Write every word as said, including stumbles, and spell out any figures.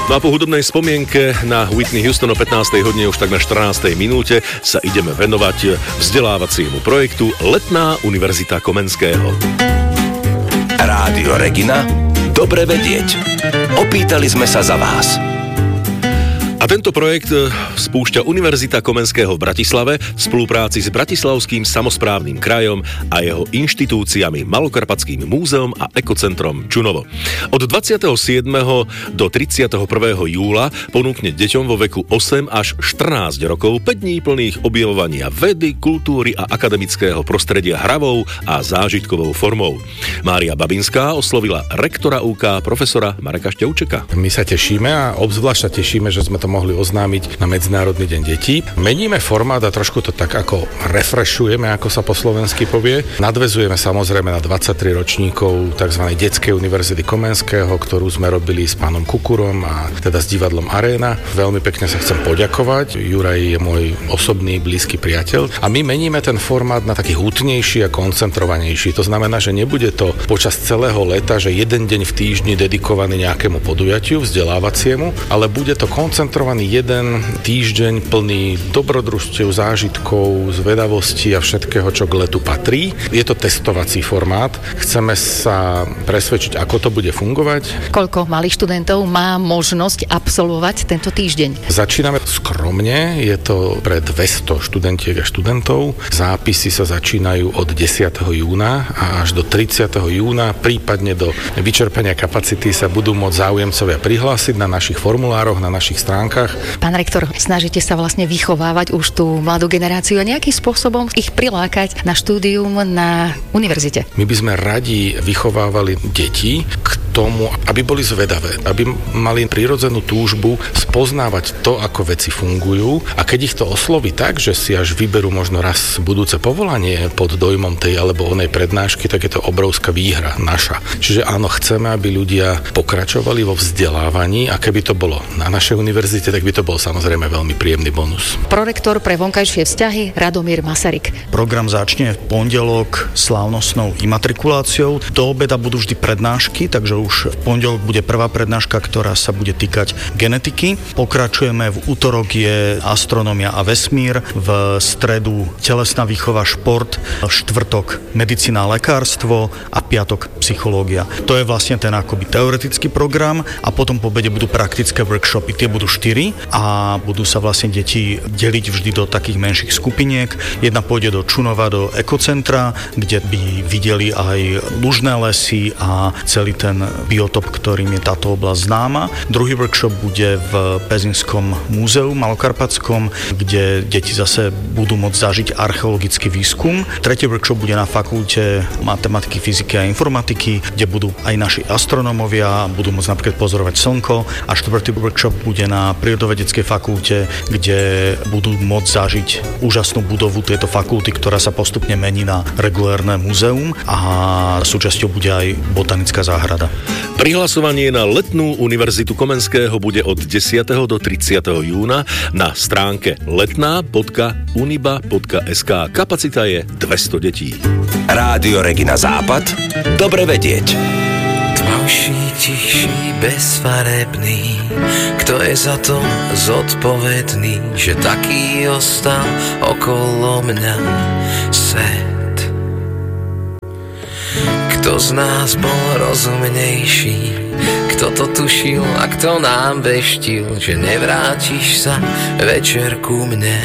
No a po hudobnej spomienke na Whitney Houston o pätnástej hodine už tak na štrnástej minúte sa ideme venovať vzdelávaciemu projektu Letná univerzita Komenského. Rádio Regina. Dobre vedieť. Opýtali sme sa za vás. A tento projekt spúšťa Univerzita Komenského v Bratislave v spolupráci s Bratislavským samosprávnym krajom a jeho inštitúciami Malokarpatským múzeom a ekocentrom Čunovo. Od dvadsiateho siedmeho do tridsiateho prvého júla ponúkne deťom vo veku osem až štrnásť rokov päť dní plných objavovania vedy, kultúry a akademického prostredia hravou a zážitkovou formou. Mária Babinská oslovila rektora ú ká profesora Mareka Števčeka. My sa tešíme a obzvlášť sa tešíme, že sme to mohli oznámiť na Medzinárodný deň detí. Meníme formát a trošku to tak ako refreshujeme, ako sa po slovensky povie. Nadväzujeme samozrejme na dvadsaťtri ročníkov tzv. Detskej univerzity Komenského, ktorú sme robili s pánom Kukurom a teda s divadlom Aréna. Veľmi pekne sa chcem poďakovať. Juraj je môj osobný blízky priateľ a my meníme ten formát na taký hutnejší a koncentrovanejší. To znamená, že nebude to počas celého leta, že jeden deň v týždni dedikovaný nejakému podujatiu vzdelávaciemu, ale bude to koncentrovaný jeden týždeň plný dobrodružstiev, zážitkov, zvedavosti a všetkého, čo k letu patrí. Je to testovací formát. Chceme sa presvedčiť, ako to bude fungovať. Koľko malých študentov má možnosť absolvovať tento týždeň? Začíname skromne, je to pre dvesto študentiek a študentov. Zápisy sa začínajú od desiateho júna a až do tridsiateho júna, prípadne do vyčerpania kapacity sa budú môcť záujemcovia prihlásiť na našich formulároch, na našich stránkach. Pán rektor, snažíte sa vlastne vychovávať už tú mladú generáciu a nejakým spôsobom ich prilákať na štúdium na univerzite? My by sme radi vychovávali deti k tomu, aby boli zvedavé, aby mali prirodzenú túžbu spoznávať to, ako veci fungujú a keď ich to osloví tak, že si až vyberú možno raz budúce povolanie pod dojmom tej alebo onej prednášky, tak je to obrovská výhra naša. Čiže áno, chceme, aby ľudia pokračovali vo vzdelávaní a keby to bolo na našej univerzite, tak by to bol samozrejme veľmi príjemný bonus. Prorektor pre vonkajšie vzťahy Radomír Masaryk. Program začne v pondelok slávnostnou imatrikuláciou. Do obeda budú vždy prednášky, takže už v pondelok bude prvá prednáška, ktorá sa bude týkať genetiky. Pokračujeme, v útorok je astronómia a vesmír, v stredu telesná výchova, šport, v štvrtok medicína a lekárstvo a piatok psychológia. To je vlastne ten akoby teoretický program a potom po obede budú praktické workshopy. Tie budú štyri a budú sa vlastne deti deliť vždy do takých menších skupiniek. Jedna pôjde do Čunova, do ekocentra, kde by videli aj lužné lesy a celý ten biotop, ktorým je táto oblasť známa. Druhý workshop bude v Pezinskom múzeu Malokarpatskom, kde deti zase budú môcť zažiť archeologický výskum. Tretí workshop bude na fakulte matematiky, fyziky a informatiky, kde budú aj naši astronómovia, budú môcť napríklad pozorovať slnko a štvrtý workshop bude na prírodovedeckej fakulte, kde budú môcť zažiť úžasnú budovu tejto fakulty, ktorá sa postupne mení na regulérne múzeum a súčasťou bude aj botanická záhrada. Prihlasovanie na Letnú univerzitu Komenského bude od desiateho do tridsiateho júna na stránke letná bodka uniba bodka es ká. Kapacita je dvesto detí. Rádio Regina Západ. Dobre vedieť. Tmavší, tichší, bezfarebný, kto je za to zodpovedný, že taký ostal okolo mňa svet. Kto z nás bol rozumnejší, kto to tušil a kto nám veštil, že nevrátiš sa večer ku mne.